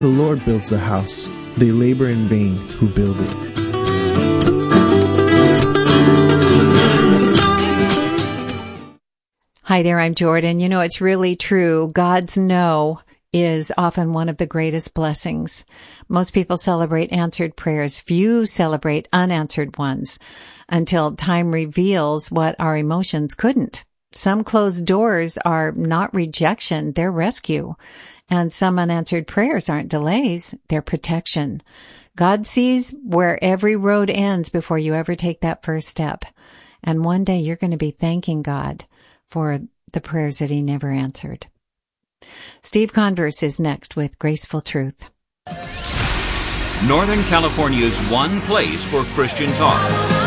The Lord builds a house. They labor in vain who build it. Hi there, I'm Jordan. You know, it's really true. God's no is often one of the greatest blessings. Most people celebrate answered prayers. Few celebrate unanswered ones until time reveals what our emotions couldn't. Some closed doors are not rejection, they're rescue. And some unanswered prayers aren't delays, they're protection. God sees where every road ends before you ever take that first step. And one day you're going to be thanking God for the prayers that He never answered. Steve Converse is next with Graceful Truth. Northern California's one place for Christian talk.